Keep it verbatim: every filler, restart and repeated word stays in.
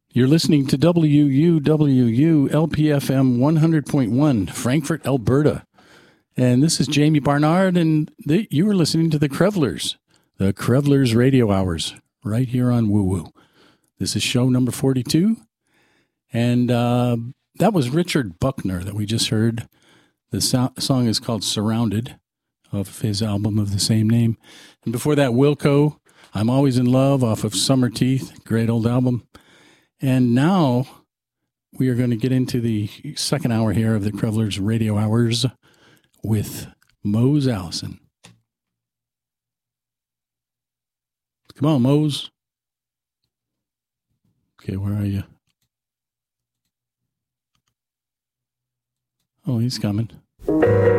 You're listening to W U W U L P F M one hundred point one, Frankfurt, Alberta. And this is Jamie Barnard, and the, you are listening to the Krevlers, the Krevlers Radio Hours, right here on Woo Woo. This is show number forty-two, and uh, that was Richard Buckner that we just heard. The so- song is called Surrounded, off of his album of the same name. And before that, Wilco, I'm Always in Love, off of Summer Teeth, great old album. And now we are going to get into the second hour here of the Krevlers Radio Hours with Mose Allison. Come on, Mose. Okay, where are you? Oh, he's coming.